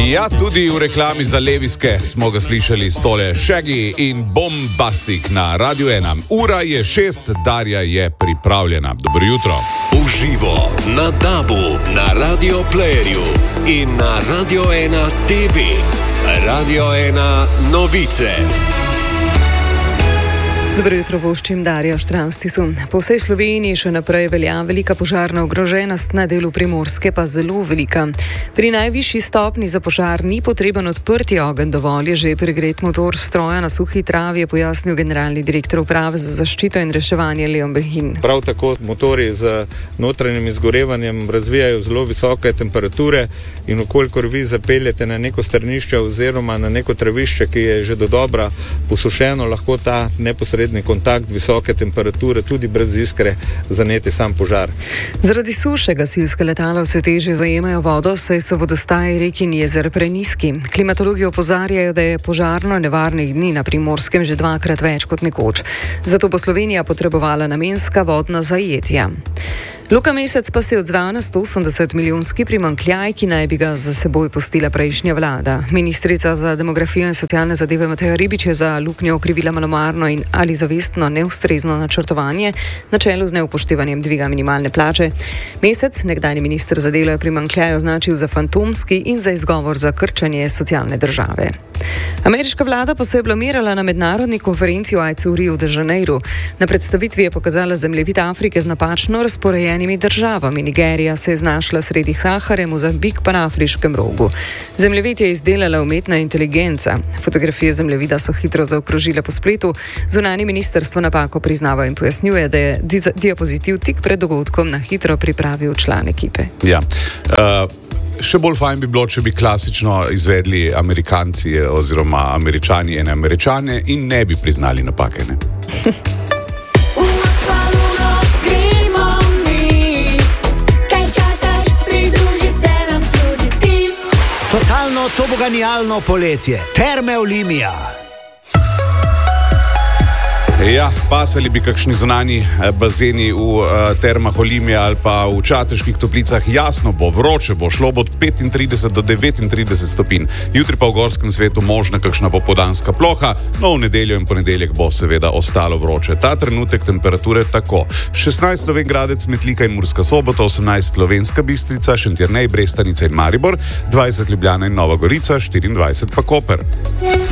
Ja, tudi v reklami za Leviske smo ga slišali s tole Shaggy in Bombastic na Radio 1. Ura je 6, Darja je pripravljena. Dobro jutro. Uživo na DAB-u, na Radio Playerju in na Radio 1 TV. Radio 1 novice. Dobro jutro, voščim Darja Štranstisu. Po vsej Sloveniji še naprej velja velika požarna ogroženost, na delu Primorske pa zelo velika. Pri najvišji stopni za požar ni potreben odprti ogenj, dovolj je že pregret motor stroja na suhi travi, je pojasnil generalni direktor Uprave za zaščito in reševanje Leon Behin. Prav tako motorji z notranjim izgorevanjem razvijajo zelo visoke temperature in okolikor vi zapeljete na neko stranišče oziroma na neko travišče, ki je že dodobra posušeno, lahko ta neposredni kontakt visoke temperature tudi brez iskre zaneti sam požar. Zaradi suše gasilske letala vse težje zajemajo vodo, saj so vodostaji rek in jezer prenizki. Klimatologi opozarjajo, da je požarno nevarnih dni na Primorskem že dvakrat več kot nekoč. Zato bo Slovenija potrebovala namenska vodna zajetja. Luka Mesec pa se je odzval na 180 milijonski primanjkljaj, ki naj bi ga za seboj pustila prejšnja vlada. Ministrica za demografijo in socialne zadeve Mateja Ribič je za luknjo okrivila malomarno in ali zavestno neustrezno načrtovanje na čelu z neupoštevanjem dviga minimalne plače. Mesec, nekdanji minister za delo, je primanjkljaj označil za fantomski in za izgovor za krčanje socialne države. Ameriška vlada pa se je blamirala na mednarodni konferenci o AIDS-u v Riu de Janeiru. Na predstavitvi je pokazala zemljevid Afrike z napačno razporejenimi državami. Nigerija se je znašla sredi Sahare, Mozambik pa na afriškem rogu. Zemljevid je izdelala umetna inteligenca. Fotografije zemljevida so hitro zaokrožile po spletu. Zunanje ministrstvo napako priznava in pojasnjuje, da je diapozitiv tik pred dogodkom na hitro pripravil član ekipe. Ja. Še bolj fajn bi bilo, če bi klasično izvedli Amerikanci oziroma Američani ene Američane in ne bi priznali napake, ne? Totalno toboganijalno poletje. Terme Olimia. Ja, pasali bi kakšni zunanji bazeni v termah Olimia ali pa v Čateških toplicah. Jasno bo, vroče bo, šlo bo od 35 do 39 stopinj. Jutri pa v gorskem svetu možna kakšna popoldanska ploha, no v nedeljo in ponedeljek bo seveda ostalo vroče. Ta trenutek temperature tako: 16 Slovenj Gradec, Metlika in Murska Sobota, 18 Slovenska Bistrica, Šentjernej, Brestanica in Maribor, 20 Ljubljana in Nova Gorica, 24 pa Koper.